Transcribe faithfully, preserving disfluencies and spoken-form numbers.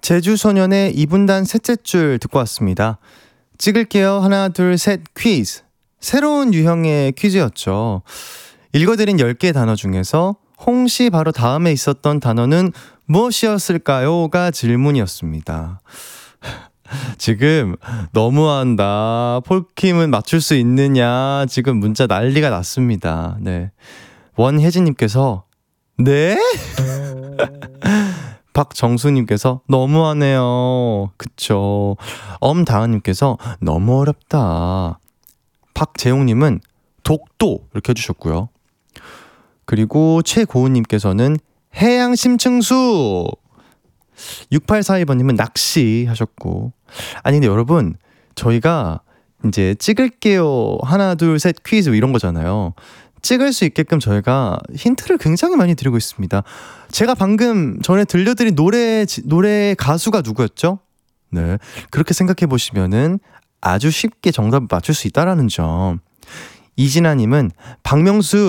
제주소년의 이 분단 셋째 줄 듣고 왔습니다. 찍을게요. 하나, 둘, 셋 퀴즈. 새로운 유형의 퀴즈였죠. 읽어드린 열 개의 단어 중에서 홍씨 바로 다음에 있었던 단어는 무엇이었을까요?가 질문이었습니다. 지금 너무한다. 폴킴은 맞출 수 있느냐. 지금 문자 난리가 났습니다. 네. 원혜진님께서 네? 박정수님께서 너무하네요. 그쵸. 엄다은님께서 너무 어렵다. 박재용님은 독도 이렇게 해주셨고요. 그리고 최고은님께서는 해양 심층수. 육팔사이 번님은 낚시 하셨고. 아니 근데 여러분 저희가 이제 찍을게요 하나 둘 셋 퀴즈 이런 거잖아요. 찍을 수 있게끔 저희가 힌트를 굉장히 많이 드리고 있습니다. 제가 방금 전에 들려드린 노래 노래 가수가 누구였죠? 네, 그렇게 생각해 보시면은 아주 쉽게 정답을 맞출 수 있다라는 점. 이진아님은 박명수